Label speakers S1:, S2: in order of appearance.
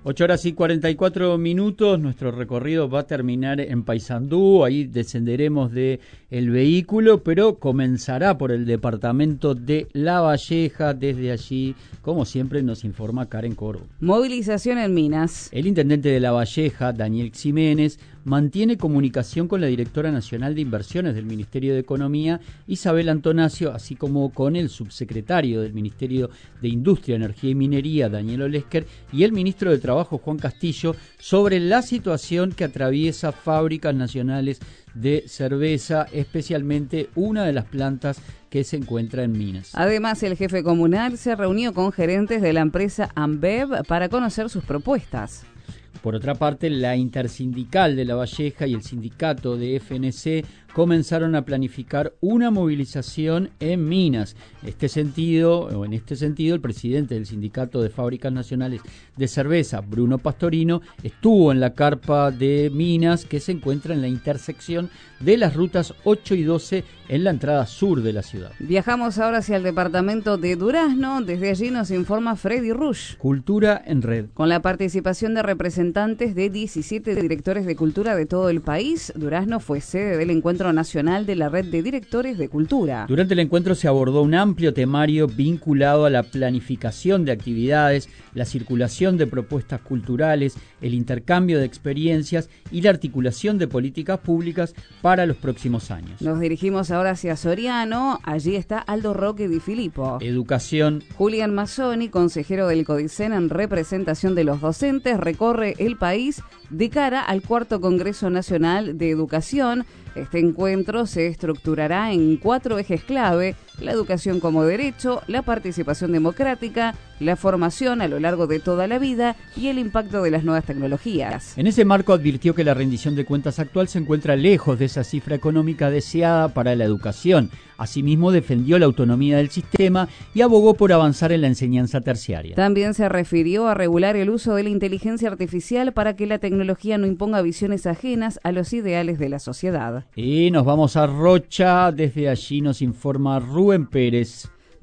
S1: 8:44. Nuestro recorrido va a terminar en Paysandú, ahí descenderemos del vehículo, pero comenzará por el departamento de La Valleja. Desde allí, como siempre, nos informa Karen Corvo.
S2: Movilización en Minas.
S1: El intendente de La Valleja, Daniel Ximénez, mantiene comunicación con la directora nacional de inversiones del Ministerio de Economía, Isabel Antonacio, así como con el subsecretario del Ministerio de Industria, Energía y Minería, Daniel Olesker, y el ministro de Trabajo, Juan Castillo, sobre la situación que atraviesa fábricas nacionales de cerveza, especialmente una de las plantas que se encuentra en Minas.
S2: Además, el jefe comunal se reunió con gerentes de la empresa Ambev para conocer sus propuestas.
S1: Por otra parte, la Intersindical de La Valleja y el sindicato de FNC comenzaron a planificar una movilización en Minas. En este sentido, el presidente del Sindicato de Fábricas Nacionales de Cerveza, Bruno Pastorino, estuvo en la carpa de Minas, que se encuentra en la intersección de las rutas 8 y 12 en la entrada sur de la ciudad.
S2: Viajamos ahora hacia el departamento de Durazno. Desde allí nos informa Freddy Rush.
S1: Cultura en Red.
S2: Con la participación de representantes de 17 directores de cultura de todo el país, Durazno fue sede del encuentro nacional de la Red de Directores de Cultura.
S1: Durante el encuentro se abordó un amplio temario vinculado a la planificación de actividades, la circulación de propuestas culturales, el intercambio de experiencias y la articulación de políticas públicas para los próximos años.
S2: Nos dirigimos ahora hacia Soriano. Allí está Aldo Roque Di Filippo.
S1: Educación.
S2: Julián Mazzoni, consejero del CODICEN en representación de los docentes, recorre el país de cara al 4º Congreso Nacional de Educación. Este encuentro se estructurará en 4 ejes clave: la educación como derecho, la participación democrática, la formación a lo largo de toda la vida y el impacto de las nuevas tecnologías.
S1: En ese marco advirtió que la rendición de cuentas actual se encuentra lejos de esa cifra económica deseada para la educación. Asimismo, defendió la autonomía del sistema y abogó por avanzar en la enseñanza terciaria.
S2: También se refirió a regular el uso de la inteligencia artificial para que la tecnología no imponga visiones ajenas a los ideales de la sociedad.
S1: Y nos vamos a Rocha. Desde allí nos informa Rubén Pérez.